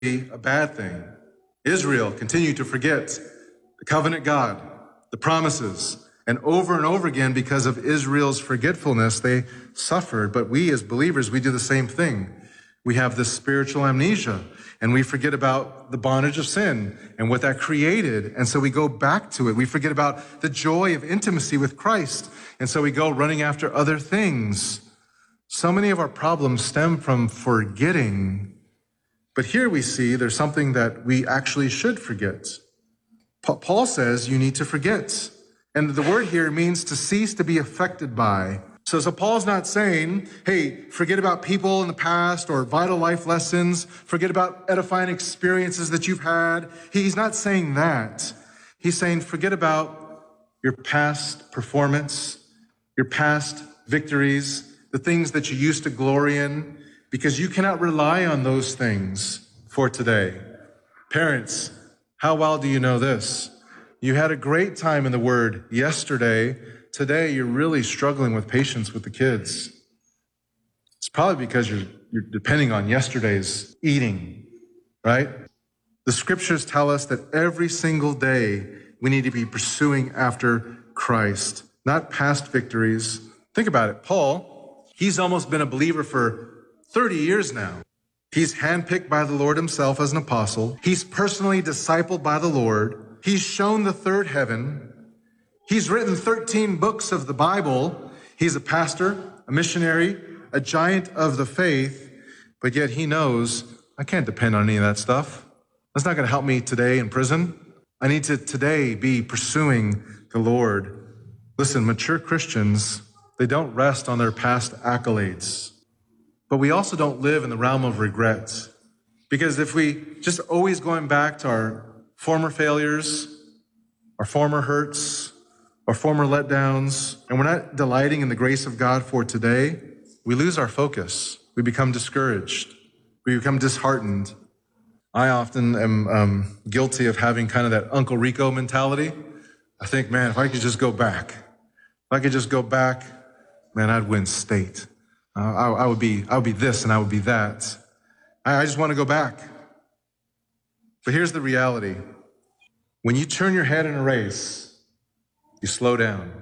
a bad thing. Israel continued to forget the covenant God, the promises, and over again, because of Israel's forgetfulness, they suffered. But we as believers, we do the same thing. We have this spiritual amnesia, and we forget about the bondage of sin and what that created. And so we go back to it. We forget about the joy of intimacy with Christ. And so we go running after other things. So many of our problems stem from forgetting. But here we see there's something that we actually should forget. Paul says you need to forget. And the word here means to cease to be affected by. So Paul's not saying, hey, forget about people in the past or vital life lessons. Forget about edifying experiences that you've had. He's not saying that. He's saying forget about your past performance, your past victories, the things that you used to glory in, because you cannot rely on those things for today. Parents, how well do you know this? You had a great time in the Word yesterday. Today, you're really struggling with patience with the kids. It's probably because you're depending on yesterday's eating, right? The scriptures tell us that every single day we need to be pursuing after Christ, not past victories. Think about it. Paul, he's almost been a believer for 30 years now. He's handpicked by the Lord himself as an apostle. He's personally discipled by the Lord. He's shown the third heaven. He's written 13 books of the Bible. He's a pastor, a missionary, a giant of the faith, but yet he knows I can't depend on any of that stuff. That's not going to help me today in prison. I need to today be pursuing the Lord. Listen, mature Christians, they don't rest on their past accolades, but we also don't live in the realm of regret. Because if we just always going back to our former failures, our former hurts, our former letdowns, and we're not delighting in the grace of God for today, we lose our focus. We become discouraged. We become disheartened. I often am guilty of having kind of that Uncle Rico mentality. I think, man, if I could just go back, man, I'd win state. I would be this and I would be that. I just want to go back. But here's the reality. When you turn your head in a race, you slow down.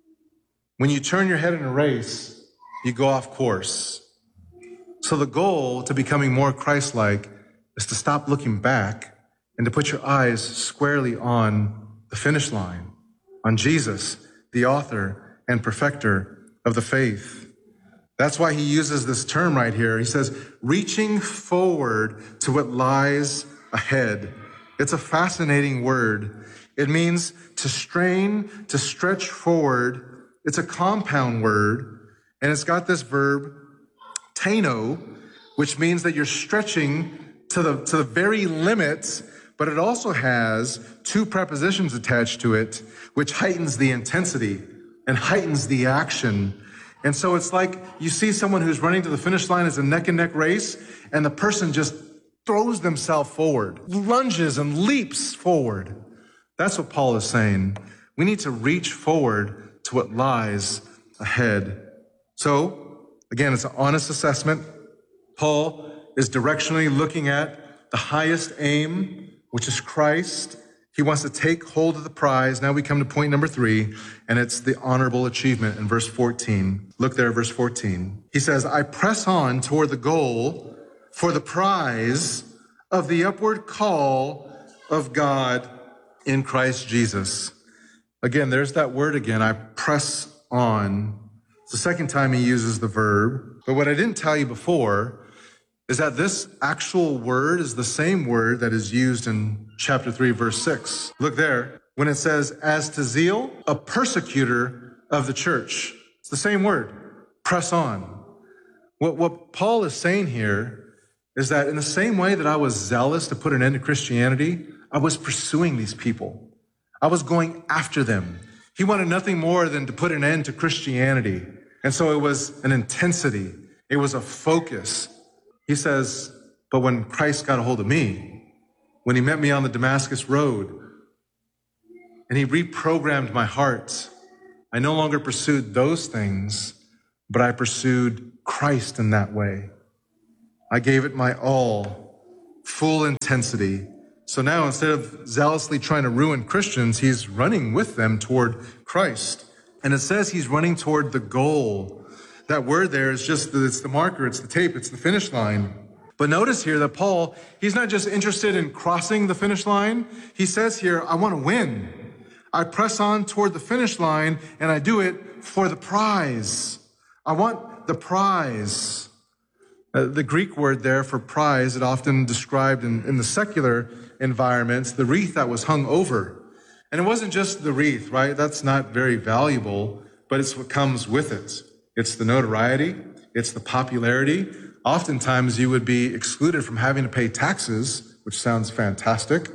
When you turn your head in a race, you go off course. So the goal to becoming more Christ-like is to stop looking back and to put your eyes squarely on the finish line, on Jesus, the author and perfecter of the faith. That's why he uses this term right here. He says, reaching forward to what lies ahead. It's a fascinating word. It means to strain, to stretch forward. It's a compound word, and it's got this verb, teno, which means that you're stretching to the very limit, but it also has two prepositions attached to it, which heightens the intensity and heightens the action. And so it's like you see someone who's running to the finish line as a neck-and-neck race, and the person just throws themselves forward, lunges and leaps forward. That's what Paul is saying. We need to reach forward to what lies ahead. So, again, it's an honest assessment. Paul is directionally looking at the highest aim, which is Christ. He wants to take hold of the prize. Now we come to point number 3, and it's the honorable achievement in verse 14. Look there, verse 14. He says, I press on toward the goal for the prize of the upward call of God in Christ Jesus. Again, there's that word again. I press on. It's the second time he uses the verb. But what I didn't tell you before is that this actual word is the same word that is used in chapter 3, verse 6. Look there. When it says, as to zeal, a persecutor of the church. It's the same word. Press on. What Paul is saying here is that in the same way that I was zealous to put an end to Christianity, I was pursuing these people. I was going after them. He wanted nothing more than to put an end to Christianity. And so it was an intensity. It was a focus. He says, but when Christ got a hold of me, when he met me on the Damascus Road, and he reprogrammed my heart, I no longer pursued those things, but I pursued Christ in that way. I gave it my all full intensity. So now instead of zealously trying to ruin Christians, he's running with them toward Christ. And it says he's running toward the goal. That word there is just, it's the marker, it's the tape, it's the finish line. But notice here that Paul, he's not just interested in crossing the finish line. He says here, I want to win. I press on toward the finish line and I do it for the prize. I want the prize. The Greek word there for prize, it often described in the secular environments, the wreath that was hung over. And it wasn't just the wreath, right? That's not very valuable, but it's what comes with it. It's the notoriety. It's the popularity. Oftentimes you would be excluded from having to pay taxes, which sounds fantastic.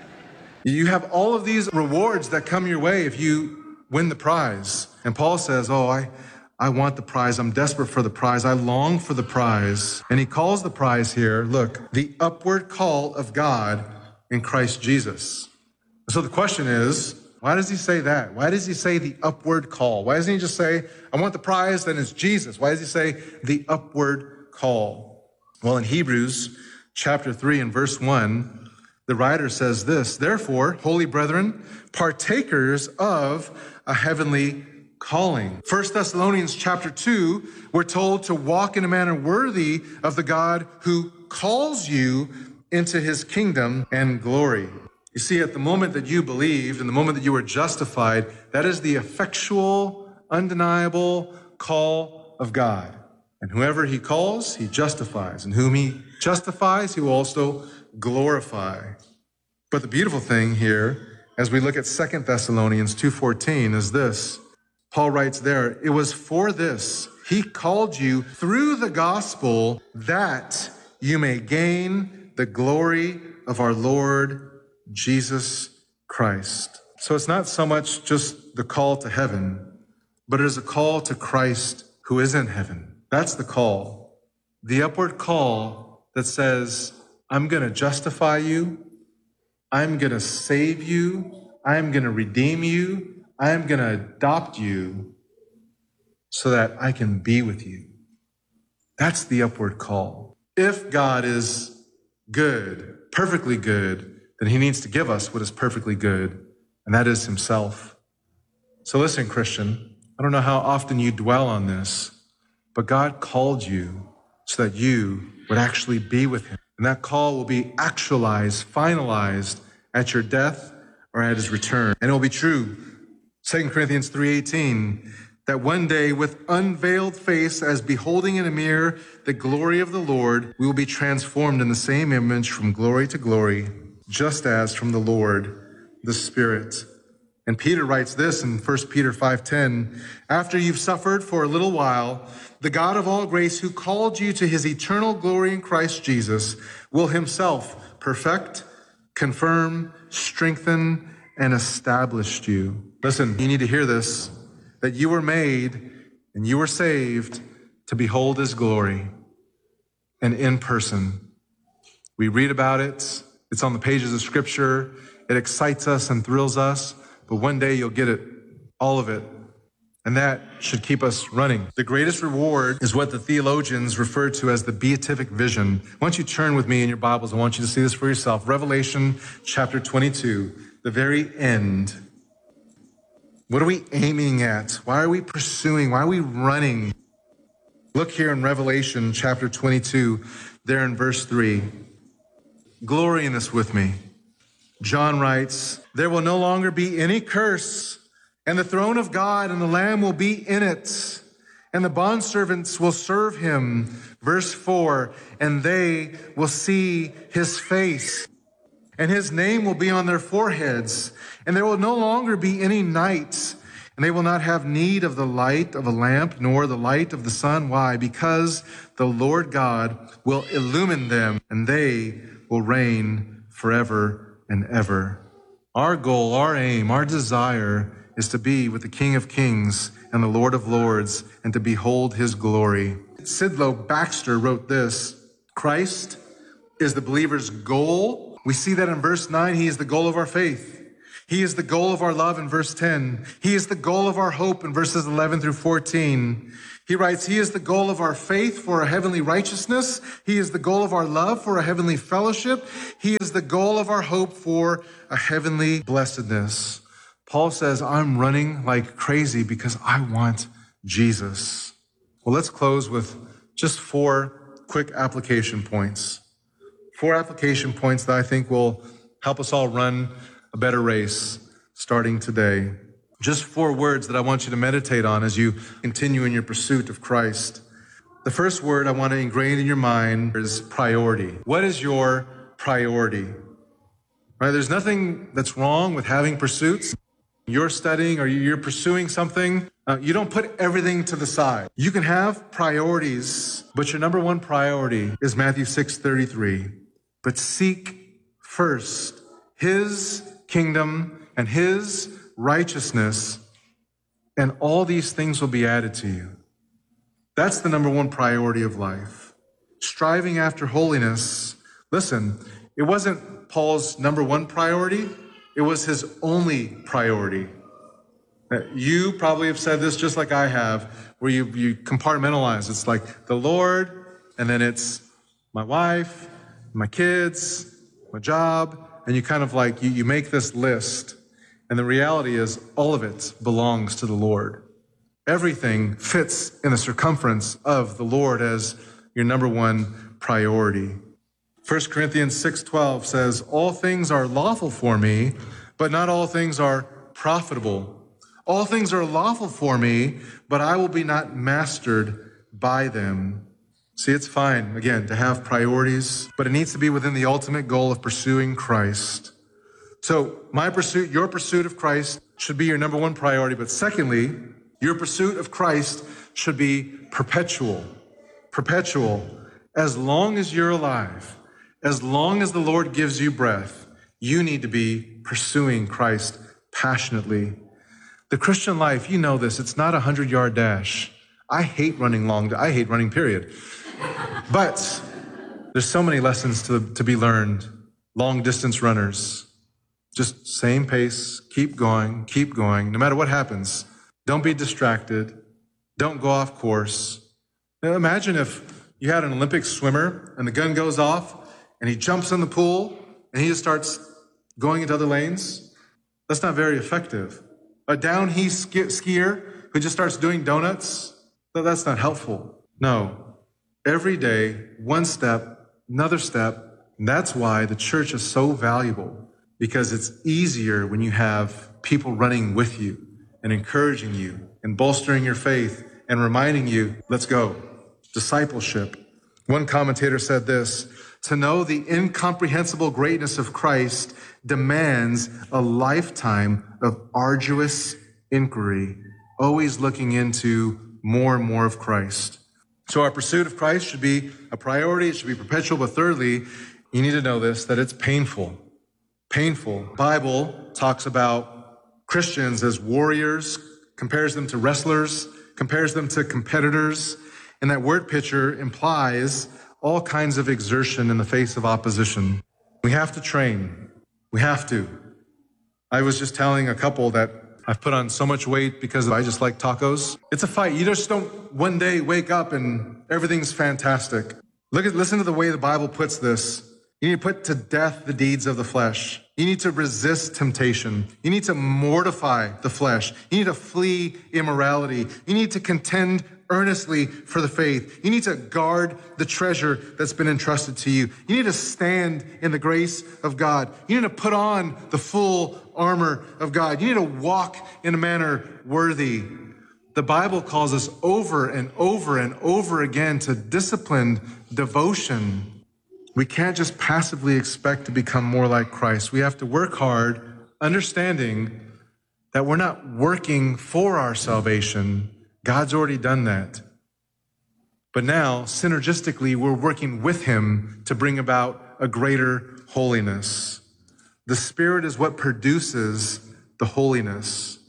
You have all of these rewards that come your way if you win the prize. And Paul says, I want the prize. I'm desperate for the prize. I long for the prize. And he calls the prize here, look, the upward call of God in Christ Jesus. So the question is, why does he say that? Why does he say the upward call? Why doesn't he just say, I want the prize, then it's Jesus? Why does he say the upward call? Well, in Hebrews chapter 3 and verse 1, the writer says this, therefore, holy brethren, partakers of a heavenly calling. 1 Thessalonians chapter 2, we're told to walk in a manner worthy of the God who calls you into his kingdom and glory. You see, at the moment that you believed, and the moment that you were justified, that is the effectual, undeniable call of God. And whoever he calls, he justifies. And whom he justifies, he will also glorify. But the beautiful thing here, as we look at 2 Thessalonians 2:14, is this. Paul writes there, it was for this he called you through the gospel that you may gain the glory of our Lord Jesus Christ. So it's not so much just the call to heaven, but it is a call to Christ who is in heaven. That's the call. The upward call that says, I'm going to justify you. I'm going to save you. I'm going to redeem you. I'm going to adopt you so that I can be with you. That's the upward call. If God is good, perfectly good, then he needs to give us what is perfectly good, and that is himself. So listen, Christian, I don't know how often you dwell on this, but God called you so that you would actually be with him. And that call will be actualized, finalized at your death or at his return. And it will be true, 2 Corinthians 3:18, that one day with unveiled face, as beholding in a mirror the glory of the Lord, we will be transformed in the same image from glory to glory, just as from the Lord, the Spirit. And Peter writes this in 1 Peter 5:10, after you've suffered for a little while, the God of all grace who called you to his eternal glory in Christ Jesus will himself perfect, confirm, strengthen, and establish you. Listen, you need to hear this, that you were made and you were saved to behold his glory, and in person. We read about it. It's on the pages of Scripture. It excites us and thrills us, but one day you'll get it, all of it. And that should keep us running. The greatest reward is what the theologians refer to as the beatific vision. Why don't you turn with me in your Bibles? I want you to see this for yourself. Revelation chapter 22, the very end. What are we aiming at? Why are we pursuing? Why are we running? Look here in Revelation chapter 22, there in verse 3. Glory in this with me. John writes, there will no longer be any curse, and the throne of God and the Lamb will be in it, and the bondservants will serve him. Verse 4, and they will see his face, and his name will be on their foreheads, and there will no longer be any night, and they will not have need of the light of a lamp, nor the light of the sun. Why? Because the Lord God will illumine them, and they will reign forever and ever. Our goal, our aim, our desire is to be with the King of Kings and the Lord of Lords and to behold his glory. Sidlow Baxter wrote this, Christ is the believer's goal. We see that in verse 9, he is the goal of our faith. He is the goal of our love in verse 10. He is the goal of our hope in verses 11 through 14. He writes, he is the goal of our faith for a heavenly righteousness. He is the goal of our love for a heavenly fellowship. He is the goal of our hope for a heavenly blessedness. Paul says, I'm running like crazy because I want Jesus. Well, let's close with just 4 quick application points. 4 application points that I think will help us all run a better race starting today. Just 4 words that I want you to meditate on as you continue in your pursuit of Christ. The first word I want to ingrain in your mind is priority. What is your priority? Right? There's nothing that's wrong with having pursuits. You're studying or you're pursuing something. You don't put everything to the side. You can have priorities, but your number one priority is Matthew 6:33. But seek first his kingdom and his righteousness, and all these things will be added to you. That's the number one priority of life. Striving after holiness. Listen, it wasn't Paul's number one priority. It was his only priority. You probably have said this just like I have, where you compartmentalize. It's like the Lord, and then it's my wife, my kids, my job, and you kind of like, you make this list. And the reality is all of it belongs to the Lord. Everything fits in the circumference of the Lord as your number one priority. 1 Corinthians 6:12 says, all things are lawful for me, but not all things are profitable. All things are lawful for me, but I will be not mastered by them. See, it's fine, again, to have priorities, but it needs to be within the ultimate goal of pursuing Christ. So my pursuit, your pursuit of Christ should be your number one priority. But secondly, your pursuit of Christ should be perpetual. Perpetual. As long as you're alive, as long as the Lord gives you breath, you need to be pursuing Christ passionately. The Christian life, you know this, it's not a 100-yard dash. I hate running long. I hate running, period. But there's so many lessons to be learned. Long distance runners. Just same pace, keep going, no matter what happens. Don't be distracted. Don't go off course. Now imagine if you had an Olympic swimmer and the gun goes off and he jumps in the pool and he just starts going into other lanes. That's not very effective. A downhill skier who just starts doing donuts, that's not helpful. No. Every day, one step, another step. And that's why the church is so valuable. Because it's easier when you have people running with you and encouraging you and bolstering your faith and reminding you, let's go. Discipleship. One commentator said this, to know the incomprehensible greatness of Christ demands a lifetime of arduous inquiry, always looking into more and more of Christ. So our pursuit of Christ should be a priority. It should be perpetual. But thirdly, you need to know this, that it's painful. Painful. Bible talks about Christians as warriors, compares them to wrestlers, compares them to competitors. And that word picture implies all kinds of exertion in the face of opposition. We have to train. We have to. I was just telling a couple that I've put on so much weight because I just like tacos. It's a fight. You just don't one day wake up and everything's fantastic. Listen to the way the Bible puts this. You need to put to death the deeds of the flesh. You need to resist temptation. You need to mortify the flesh. You need to flee immorality. You need to contend earnestly for the faith. You need to guard the treasure that's been entrusted to you. You need to stand in the grace of God. You need to put on the full armor of God. You need to walk in a manner worthy. The Bible calls us over and over and over again to disciplined devotion. We can't just passively expect to become more like Christ. We have to work hard, understanding that we're not working for our salvation. God's already done that. But now, synergistically, we're working with him to bring about a greater holiness. The Spirit is what produces the holiness.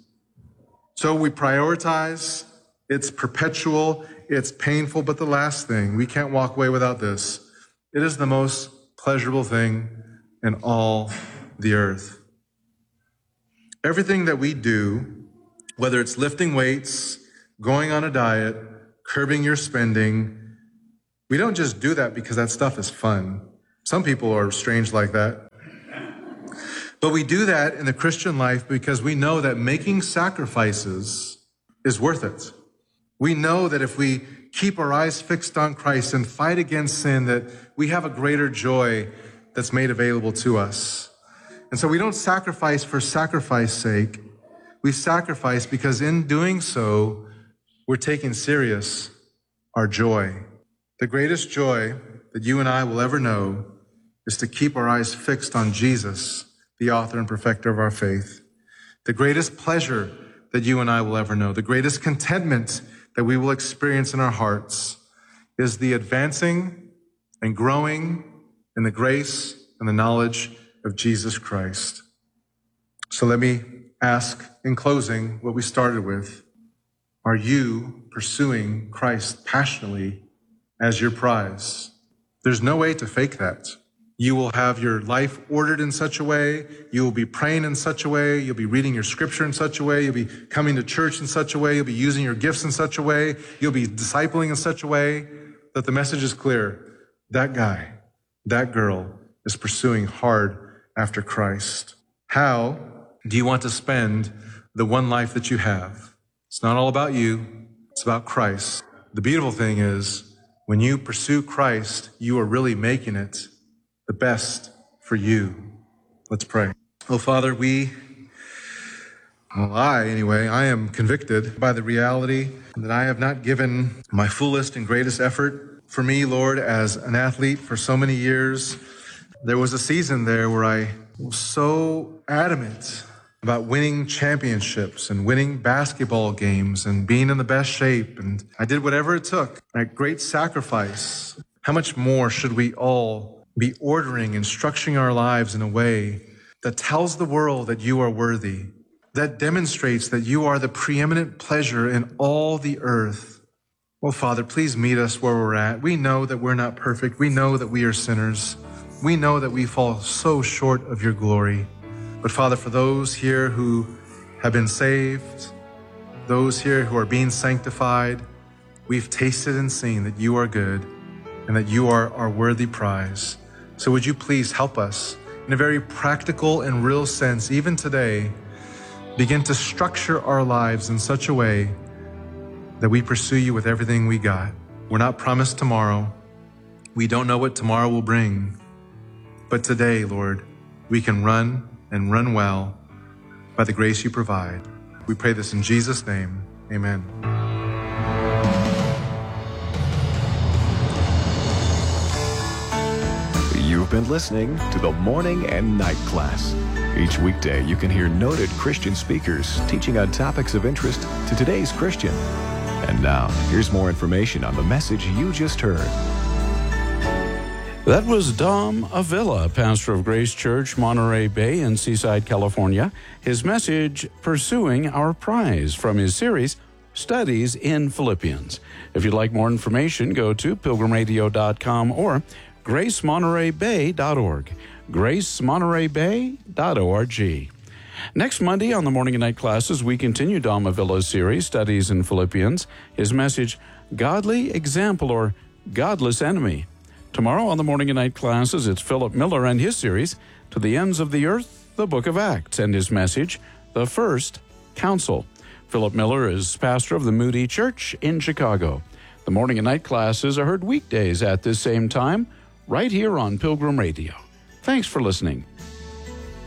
So we prioritize. It's perpetual. It's painful. But the last thing, we can't walk away without this. It is the most pleasurable thing in all the earth. Everything that we do, whether it's lifting weights, going on a diet, curbing your spending, we don't just do that because that stuff is fun. Some people are strange like that. But we do that in the Christian life because we know that making sacrifices is worth it. We know that if we keep our eyes fixed on Christ and fight against sin, that we have a greater joy that's made available to us. And so we don't sacrifice for sacrifice's sake. We sacrifice because in doing so, we're taking serious our joy. The greatest joy that you and I will ever know is to keep our eyes fixed on Jesus, the author and perfecter of our faith. The greatest pleasure that you and I will ever know, the greatest contentment that we will experience in our hearts is the advancing and growing in the grace and the knowledge of Jesus Christ. So let me ask in closing what we started with. Are you pursuing Christ passionately as your prize? There's no way to fake that. You will have your life ordered in such a way. You will be praying in such a way. You'll be reading your scripture in such a way. You'll be coming to church in such a way. You'll be using your gifts in such a way. You'll be discipling in such a way that the message is clear. That guy, that girl is pursuing hard after Christ. How do you want to spend the one life that you have? It's not all about you. It's about Christ. The beautiful thing is when you pursue Christ, you are really making it the best for you. Let's pray. Oh, Father, I am convicted by the reality that I have not given my fullest and greatest effort. For me, Lord, as an athlete for so many years, there was a season there where I was so adamant about winning championships and winning basketball games and being in the best shape. And I did whatever it took at great sacrifice. How much more should we all be ordering and structuring our lives in a way that tells the world that you are worthy, that demonstrates that you are the preeminent pleasure in all the earth? Well, Father, please meet us where we're at. We know that we're not perfect. We know that we are sinners. We know that we fall so short of your glory. But Father, for those here who have been saved, those here who are being sanctified, we've tasted and seen that you are good and that you are our worthy prize. So would you please help us in a very practical and real sense, even today, begin to structure our lives in such a way that we pursue you with everything we got. We're not promised tomorrow. We don't know what tomorrow will bring. But today, Lord, we can run and run well by the grace you provide. We pray this in Jesus' name. Amen. You've been listening to the Morning and Night Class. Each weekday, you can hear noted Christian speakers teaching on topics of interest to today's Christian. And now, here's more information on the message you just heard. That was Dom Avila, pastor of Grace Church, Monterey Bay in Seaside, California. His message, Pursuing Our Prize, from his series, Studies in Philippians. If you'd like more information, go to pilgrimradio.com or gracemontereybay.org. gracemontereybay.org. Next Monday on the Morning and Night Classes, we continue Dom Avila's series, Studies in Philippians. His message, Godly Example or Godless Enemy. Tomorrow on the Morning and Night Classes, it's Philip Miller and his series, To the Ends of the Earth, the Book of Acts, and his message, The First Council. Philip Miller is pastor of the Moody Church in Chicago. The Morning and Night Classes are heard weekdays at this same time, right here on Pilgrim Radio. Thanks for listening.